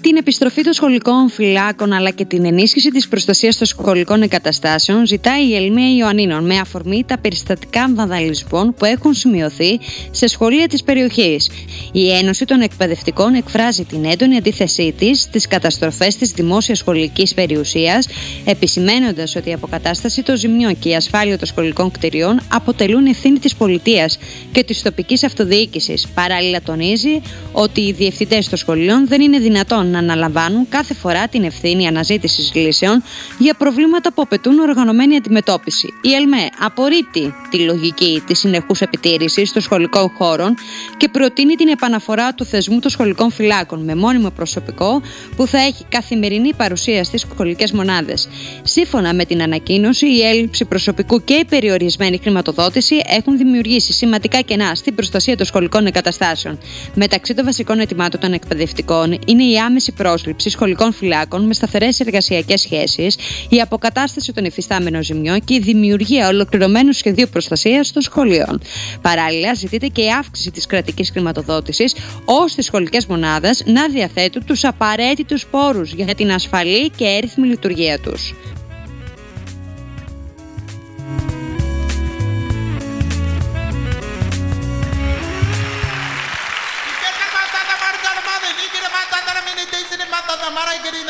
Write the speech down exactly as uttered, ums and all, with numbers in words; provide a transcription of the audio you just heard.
Την επιστροφή των σχολικών φυλάκων αλλά και την ενίσχυση της προστασίας των σχολικών εγκαταστάσεων ζητάει η Ελμία Ιωαννίνων με αφορμή τα περιστατικά βανδαλισμών που έχουν σημειωθεί σε σχολεία της περιοχής. Η Ένωση των Εκπαιδευτικών εκφράζει την έντονη αντίθεσή της στις καταστροφές της δημόσιας σχολικής περιουσίας, επισημαίνοντας ότι η αποκατάσταση των ζημιών και η ασφάλεια των σχολικών κτηριών αποτελούν ευθύνη της πολιτείας και της τοπικής αυτοδιοίκησης. Παράλληλα, τονίζει ότι οι διευθυντές των σχολείων δεν είναι δυνατόν να αναλαμβάνουν κάθε φορά την ευθύνη αναζήτησης λύσεων για προβλήματα που απαιτούν οργανωμένη αντιμετώπιση. Η ΕΛΜΕ απορρίπτει τη λογική της συνεχούς επιτήρησης των σχολικών χώρων και προτείνει την επαναφορά του θεσμού των σχολικών φυλάκων με μόνιμο προσωπικό που θα έχει καθημερινή παρουσία στις σχολικές μονάδες. Σύμφωνα με την ανακοίνωση, η έλλειψη προσωπικού και η περιορισμένη χρηματοδότηση έχουν δημιουργήσει σημαντικά κενά στην προστασία των σχολικών εγκαταστάσεων. Μεταξύ των βασικών αιτημάτων των εκπαιδευτικών είναι η άμεση πρόσληψη σχολικών φυλάκων με σταθερές εργασιακές σχέσεις, η αποκατάσταση των υφιστάμενων ζημιών και η δημιουργία ολοκληρωμένου σχεδίου προστασίας των σχολείων. Παράλληλα, ζητείται και η αύξηση της κρατικής χρηματοδότησης, ώστε οι σχολικές μονάδες να διαθέτουν τους απαραίτητους πόρους για την ασφαλή και έρυθμη λειτουργία τους.